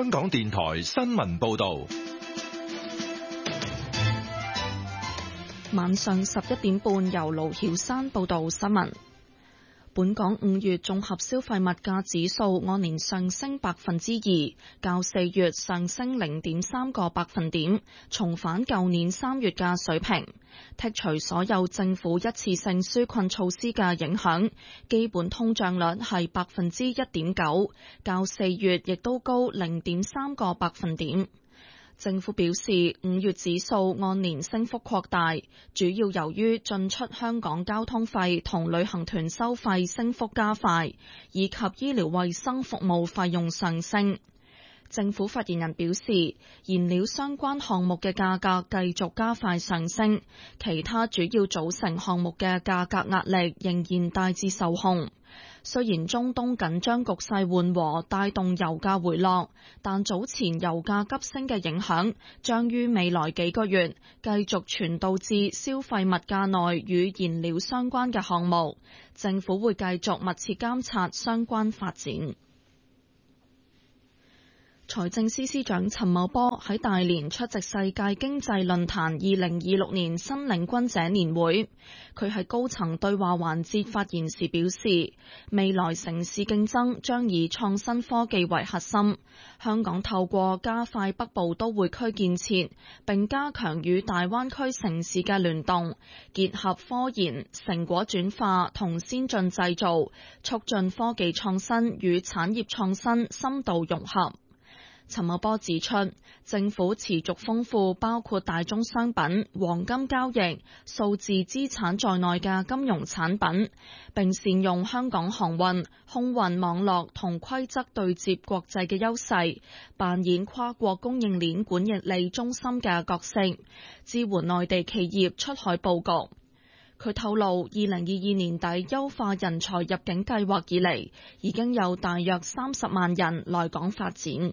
香港電台新聞報道。 晚上11點半，由盧曉山報道新聞。本港5月綜合消費物價指數按年上升2%，較4月上升0.3個百分點，重返舊年3月嘅水平。剔除所有政府一次性紓困措施嘅影響，基本通脹率係1.9%，較4月亦都高0.3個百分點。政府表示，5月指數按年升幅擴大，主要由於進出香港交通費同旅行團收費升幅加快，以及醫療衛生服務費用上升。政府發言人表示，燃料相關項目嘅價格繼續加快上升，其他主要組成項目嘅價格壓力仍然大致受控。雖然中東緊張局勢緩和，帶動油價回落，但早前油價急升嘅影響將於未來幾個月繼續傳導至消費物價內與燃料相關嘅項目。政府會繼續密切監察相關發展。財政司司長陳茂波喺大連出席世界經濟論壇2026年新領軍者年會。佢喺高層對話環節發言時表示，未來城市競爭將以創新科技為核心。香港透過加快北部都會區建設，並加強與大灣區城市嘅聯動，結合科研、成果轉化同先進製造，促進科技創新與產業創新深度融合。陳茂波指出，政府持續豐富包括大宗商品、黃金交易、數字資產在內嘅金融產品，並善用香港航運、空運網絡同規則對接國際嘅優勢，扮演跨國供應鏈管理中心嘅角色，支援內地企業出海佈局。佢透露，2022年底優化人才入境計劃以嚟，已經有大約30萬人來港發展。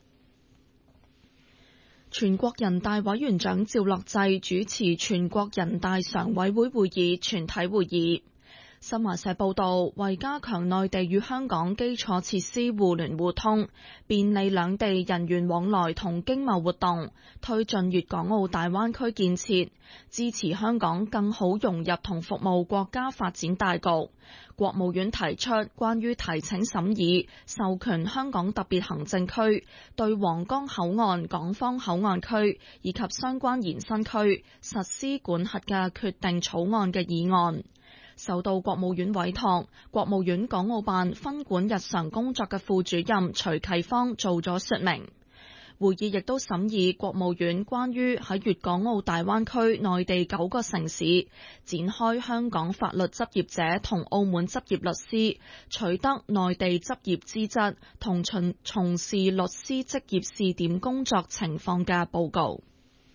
全國人大委員長趙樂際主持全國人大常委會會議全體會議。新華社報道，為加強內地與香港基礎設施互聯互通，便利兩地人員往來同經貿活動，推進粵港澳大灣區建設，支持香港更好融入同服務國家發展大局。國務院提出關於提請審議授權香港特別行政區對皇崗口岸港方口岸區以及相關延伸區實施管轄嘅決定草案嘅議案。受到國務院委託，國務院港澳辦分管日常工作嘅副主任徐啟芳做咗說明。會議亦都審議國務院關於喺粵港澳大灣區內地9個城市展開香港法律執業者同澳門執業律師取得內地執業資質同從事律師職業試點工作情況嘅報告。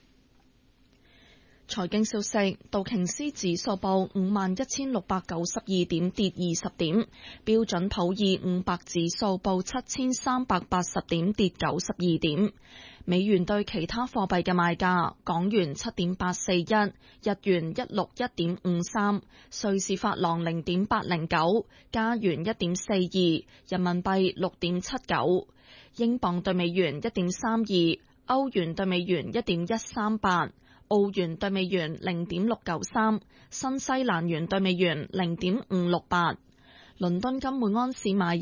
財經消息，道瓊斯指數報51,692點，跌20點；標準普爾500指數報7,380點，跌92點。美元對其他貨幣嘅賣價：港元7.841，日元161.53，瑞士法郎0.809，加元1.42，人民幣6.79，英鎊對美元1.32，歐元對美元1.138。澳元對美元0.693，新西蘭元對美元0.568。倫敦金每安士買入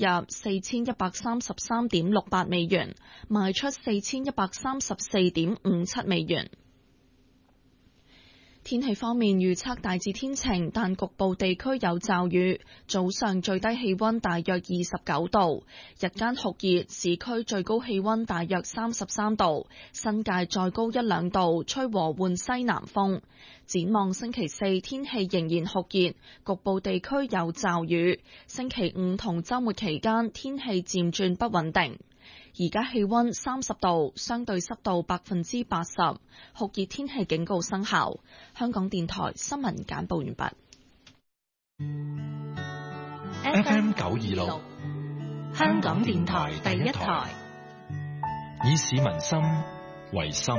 4133.68美元，賣出4134.57美元。天氣方面預測大致天晴，但局部地區有驟雨。早上最低氣溫大約29度，日間酷熱，市區最高氣溫大約33度，新界再高1-2度，吹和緩西南風。展望星期4天氣仍然酷熱，局部地區有驟雨。星期5同週末期間天氣漸轉不穩定。而家氣溫30度，相對濕度80%，酷熱天氣警告生效。香港電台新聞簡報完畢。 FM 926， 香港電台第一台， 以市民心為心，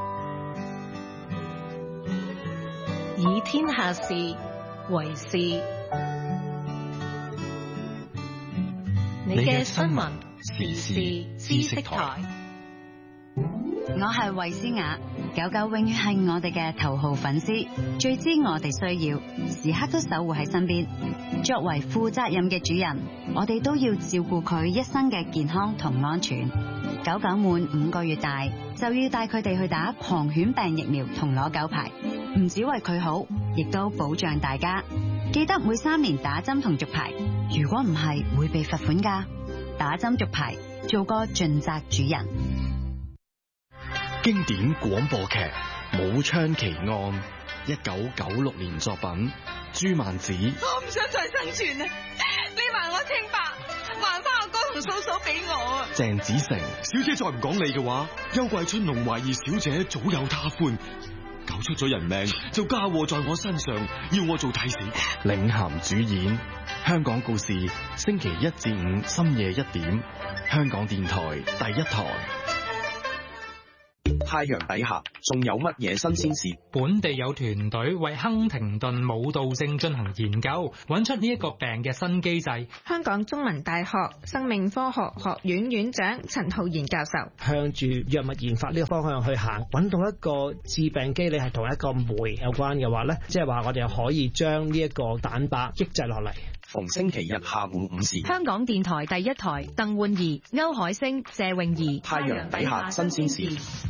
以天下事為事。你嘅新聞時事知識台。 我係衛詩雅，狗狗永遠係我哋嘅頭號粉絲，最知我哋需要，時刻都守護喺身邊。作為負責任嘅主人，我哋都要照顧佢一生嘅健康同安全。狗狗滿5個月大，就要帶佢哋去打狂犬病疫苗同攞狗牌，唔止為佢好，亦都保障大家。記得每3年打針同續牌，如果唔係會被罰款㗎。打針續牌，做個盡責主人。 經典廣播劇《武昌奇案》，1996年作品，朱曼子。 我唔想再生存啦！你還我清白，還翻阿哥同嫂嫂俾我啊！ 鄭子誠。 小姐再唔講理嘅話，邱桂春龍懷疑小姐早有他歡，搞出咗人命就嫁禍在我身上，要我做替死鬼。 領銜主演，香港故事，星期1至5深夜1點，香港電台第一台。 太陽底下仲有乜嘢新鮮事？ 本地有團隊為亨廷頓舞蹈症進行研究，揾出呢一個病嘅新機制。 香港中文大學生命科學學院院長陳浩然教授向住藥物研發呢個方向去行，揾到一個致病機理係同一個酶有關嘅話呢，即係話我哋可以將呢一個蛋白抑制落嚟。 逢星期日下午5時， 香港電台第一台，鄧煥儀、歐海星、謝詠儀。 太陽底下新鮮事。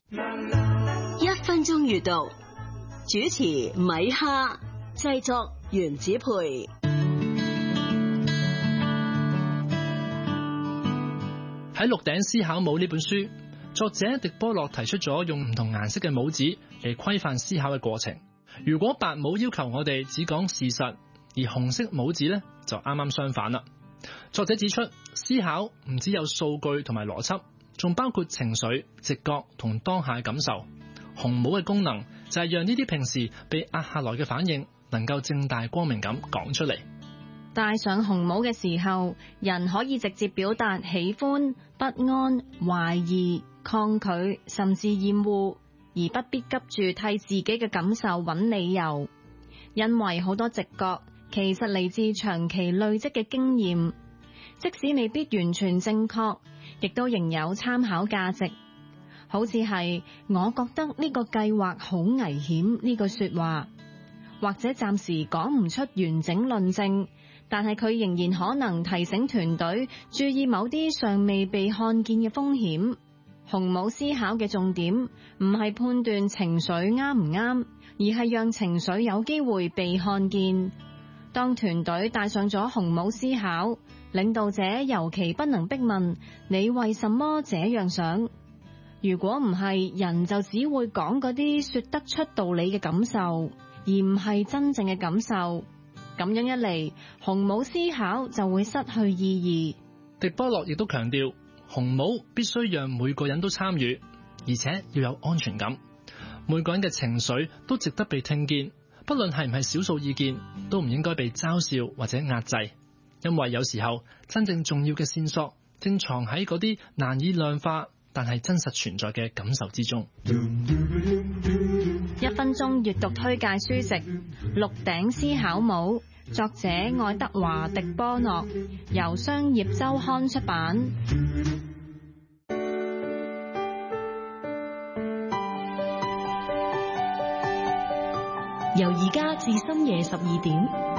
1分鐘閱讀，主持米哈，製作原子培。 喺《鹿鼎思考帽》呢本書，作者狄波洛提出咗用唔同顏色嘅帽子嚟規範思考嘅過程。如果白帽要求我哋只講事實，而紅色帽子呢就啱啱相反啦。作者指出，思考唔只有數據同埋邏輯，仲包括情緒、直覺同當下嘅感受。紅帽嘅功能就係讓呢啲平時被壓下來嘅反應，能夠正大光明咁講出嚟。 戴上紅帽嘅時候，人可以直接表達喜歡、不安、懷疑、抗拒，甚至厭惡，而不必急住替自己嘅感受揾理由。因為好多直覺其實嚟自長期累積嘅經驗，即使未必完全正確，亦都仍有參考價值。好似係我覺得呢個計劃好危險呢句說話，或者暫時講唔出完整論證，但係佢仍然可能提醒團隊注意某啲尚未被看見嘅風險。紅帽思考嘅重點唔係判斷情緒啱唔啱，而係讓情緒有機會被看見。當團隊戴上咗紅帽思考，領導者尤其不能逼問你為什麼這樣想。如果唔係，人就只會講嗰啲說得出道理嘅感受，而唔係真正嘅感受。咁樣一嚟，紅帽思考就會失去意義。 狄波洛亦都強調，紅帽必須讓每個人都參與，而且要有安全感。每個人嘅情緒都值得被聽見，不論係唔係少數意見，都唔應該被嘲笑或者壓制。因為有時候真正重要嘅線索正藏喺嗰啲難以量化但係真實存在嘅感受之中。 1分鐘閱讀推介書籍《鹿鼎思考帽》，作者愛德華·狄波諾，由商業週刊出版。 由而家至深夜12點，